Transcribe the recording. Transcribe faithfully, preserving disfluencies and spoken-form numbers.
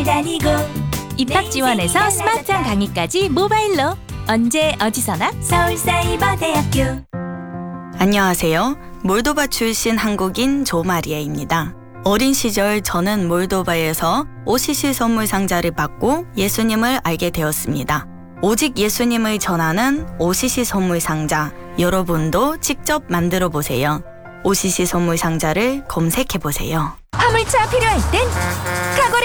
다니고 입학 지원에서 스마트한 강의까지 모바일로 언제 어디서나 서울사이버대학교. 안녕하세요. 몰도바 출신 한국인 조마리아입니다. 어린 시절 저는 몰도바에서 오시시 선물 상자를 받고 예수님을 알게 되었습니다. 오직 예수님을 전하는 오시시 선물 상자, 여러분도 직접 만들어 보세요. 오시시 선물 상자를 검색해 보세요. 화물차 필요할 땐 카고를